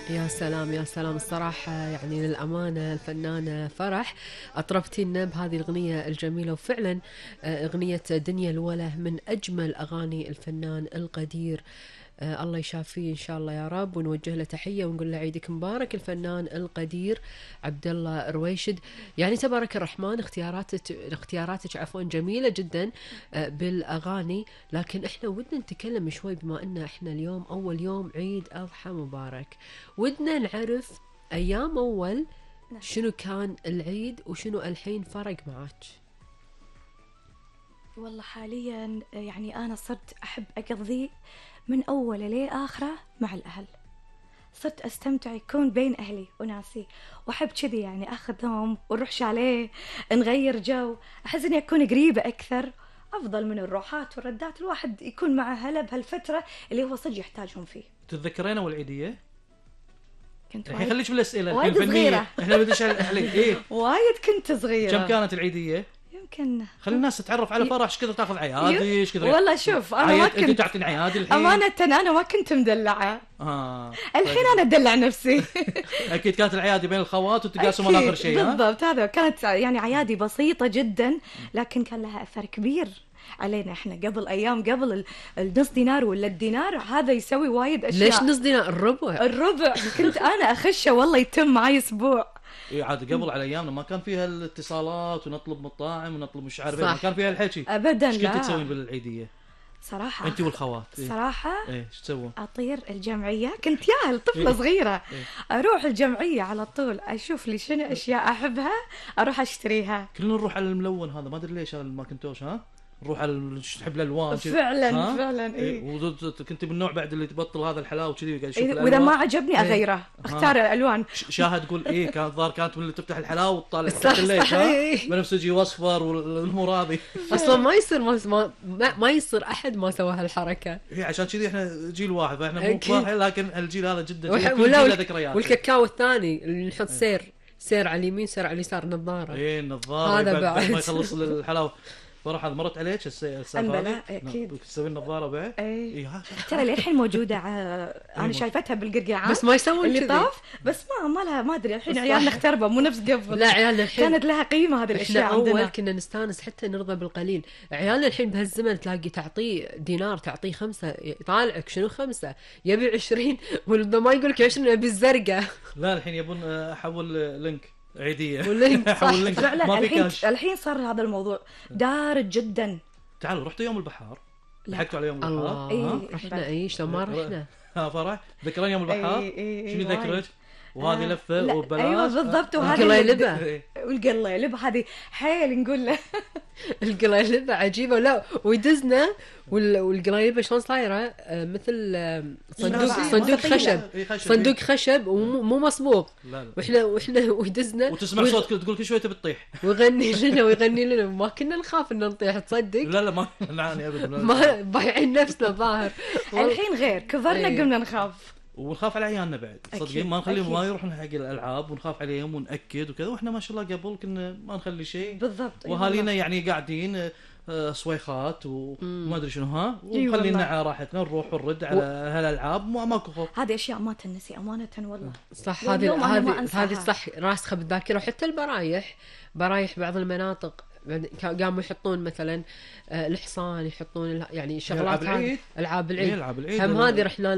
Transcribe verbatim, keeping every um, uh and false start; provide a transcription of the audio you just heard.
يا سلام يا سلام الصراحة، يعني للأمانة الفنانة فرح أطربتينا بهذه الأغنية الجميلة، وفعلا آه، أغنية دنيا الوله من أجمل أغاني الفنان القدير. آه الله يشافيه إن شاء الله يا رب، ونوجه له تحية ونقول له عيدك مبارك الفنان القدير عبد الله رويشد. يعني تبارك الرحمن، اختياراتك اختياراتك عفوا جميلة جدا آه بالأغاني، لكن احنا ودنا نتكلم شوي بما أن احنا اليوم أول يوم عيد أضحى مبارك، ودنا نعرف أيام أول شنو كان العيد وشنو الحين فرق معك. والله حاليا يعني أنا صرت أحب أقضي من أوله لآخره مع الأهل، صرت أستمتع يكون بين أهلي وناسي، وأحب كذي يعني أخذهم ونروح شاليه نغير جو، أحس إني أكون قريبة أكثر أفضل من الروحات والردات. الواحد يكون مع أهله بهالفترة اللي هو صدق يحتاجهم فيه. تتذكرين أول عيدية؟ كنت الحين خليك بالأسئلة وايد الفنية. صغيرة. احنا بدش عليك ايه وايد كنت صغيرة. كم كانت العيدية؟ يمكن خلي الناس تتعرف على فرح. ايش كذا تاخذ عيادي؟ ايش كذا؟ والله شوف أنا ما عياد كنت انت تعطيني عيادي الحين. أمانة أنا ما كنت مدلعة. اه الحين أنا أدلع نفسي. اكيد كانت العيادي بين الخوات وتقاسمون اخر شيء. ها بالضبط، هذا كانت يعني عيادي بسيطة جدا، لكن كان لها أثر كبير علينا احنا. قبل ايام قبل ال- النص دينار ولا الدينار هذا يسوي وايد اشياء. ليش نص دينار؟ الربع. الربع كنت انا اخشه والله يتم معي اسبوع. اي عاد قبل على ايامنا ما كان فيها الاتصالات ونطلب مطاعم ونطلب مش عارف ايه، صح. ما كان فيها الحكي. ابدا. ايش لا كنت تسوين بالعيديه صراحة انت والخوات؟ إيه؟ صراحة ايه ايش تسوون؟ اطير الجمعية، كنت ياهل طفلة إيه. صغيرة إيه. اروح الجمعية على طول اشوف لي شنو اشياء احبها اروح اشتريها. كلنا نروح على الملون هذا، ما ادري ليش هذا الماكنتوش. ها نروح على ال- تحب الالوان كذا. فعلا ها؟ فعلا إيه. ايه. وزدت- كنت من النوع بعد اللي تبطل هذا الحلاوه كذي وقاعد يشوف إيه، الالوان. واذا ما عجبني إيه. اغيره اختار الالوان. ش- شاهد تقول ايه كانت ظاهر كانت من اللي تفتح الحلاوه وتطالع صح، تحت الليل. صح، ها إيه. بنفسجي واصفر والامور هذه. اصلا ما يصير ما, ما, ما يصير احد ما سوى هالحركه. هي عشان كذي احنا جيل واحد، فاحنا مو أكيد. واحد، لكن الجيل هذا جدا وح- جيل كل ولا جيل له والك- ذكريات. والكاكاو الثاني اللي نحط سير سير على اليمين سير على اليسار نظاره. ايه النظاره هذا بعد, بعد بعد. ما يخلص الحلاوه. فرح هذا مرت عليك الس- السالفه أنبلى، هذه؟ أكيد. نعم. تسوي النظاره بعد؟ ايه. ايه ها- ترى للحين موجودة ع- انا شايفتها بالقرقعات بس ما يسوون اللي كذي. طاف، بس ما ما لها ما ادري الحين صح. عيالنا اختربوا مو نفس قبل. لا عيالنا الحين كانت لها قيمة هذه احنا الاشياء اول عندنا. كنا نستانس حتى نرضى بالقليل. عيالنا الحين بهالزمن تلاقي تعطيه دينار تعطيه خمسة، يطالعك شنو خمسة يبي عشرين، ولا ما يقولك عشرين يبي الزرقاء. لا الحين يبون آه، احول آه، لينك عيديه. واللينك صح. احول لينك فعلا ما في الحين كاش. الحين صار هذا الموضوع دارج جدا. تعالوا رحتوا يوم البحار؟ لا. لحقتوا على يوم البحار؟ الله إيه. رحنا ايش لو ما رحنا. ها فرح ذكرين يوم البحار؟ إيه، إيه، إيه، شنو وايد. ذكرت؟ وهذه آه، لفه لا، وببلاش. ايوه بالضبط. آه. وهذه القليلبة. إيه. والقليلبة هذه حيل نقول له. القلايلبة عجيبة. لا ويدزنا وال- والقلايلبة شلون صايرة آه، مثل آه، صندوق مربعة. صندوق مستطيلة. خشب إيه، خشب. صندوق خشب ومو مو مصبوغ. لا لا. واحنا واحنا ويدزنا وتسمع وي- صوت كذا تقول كل شويه تبي تطيح. ويغني لنا ويغني لنا. ما كنا نخاف ان نطيح تصدق. لا لا ما نعاني ابدا. ما بايعين نفسنا ظاهر. والله. الحين غير كبرنا إيه. قمنا نخاف. ونخاف على عيالنا بعد أكيد، صدقين، ما نخليهم أكيد. ما يروحون حق الالعاب، ونخاف عليهم ونأكد وكذا. واحنا ما شاء الله قبل كنا ما نخلي شيء، بالضبط. أي واهالينا والله. يعني قاعدين آه، صويخات وما ادري شنو. ها إي وخلينا والله. على راحتنا نروح ونرد على هالالعاب. ما ماكو خوف. هذه اشياء ما تنسي امانه والله. صح. واليوم هذه أنا ما هذه أنساها. هذه صح راسخة بالذاكرة. وحتى البرايح برايح بعض المناطق بعد- كا- قاموا يحطون مثلا آه، الحصان، يحطون ال- يعني شغلات ألعاب هذه- العيد. العاب إيه، العيد. ألعاب العيد. هم هذه رحنا